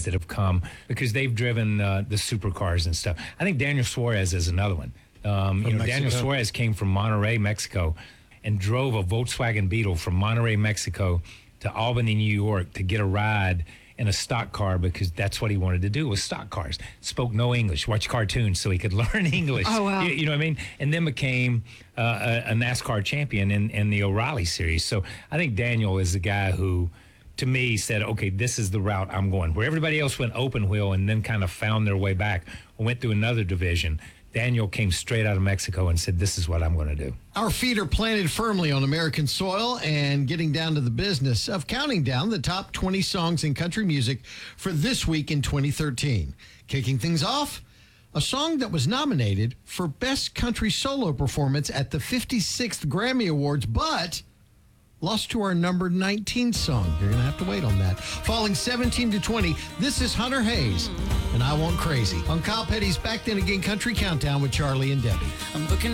that have come because they've driven the supercars and stuff. I think Daniel Suarez is another one. Daniel Suarez came from Monterrey, Mexico, and drove a Volkswagen Beetle from Monterrey, Mexico to Albany, New York to get a ride in a stock car because that's what he wanted to do was stock cars. Spoke no English, watched cartoons so he could learn English. Oh, wow. You know what I mean? And then became a NASCAR champion in the O'Reilly series. So I think Daniel is the guy who, to me, said, okay, this is the route I'm going. Where everybody else went open wheel and then kind of found their way back or went through another division, Daniel came straight out of Mexico and said, this is what I'm going to do. Our feet are planted firmly on American soil and getting down to the business of counting down the top 20 songs in country music for this week in 2013. Kicking things off, a song that was nominated for Best Country Solo Performance at the 56th Grammy Awards, but lost to our number 19 song. You're going to have to wait on that. Falling 17 to 20, this is Hunter Hayes and I Want Crazy on Kyle Petty's Back Then Again Country Countdown with Charlie and Debbie. I'm looking